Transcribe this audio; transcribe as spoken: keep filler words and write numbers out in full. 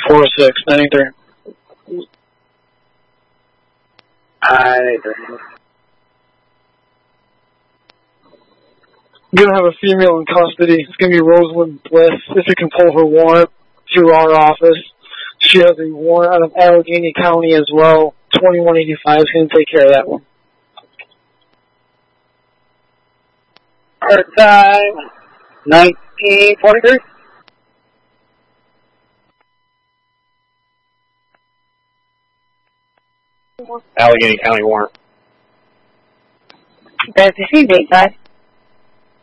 four oh six, ninety-three. ninety-three. Gonna have a female in custody. It's gonna be Rosalind Bliss. If you can pull her warrant through our office. She has a warrant out of Allegheny County as well. twenty-one eighty-five is gonna take care of that one. Part time, nineteen forty-three. Allegheny County warrant. That's the same date, five.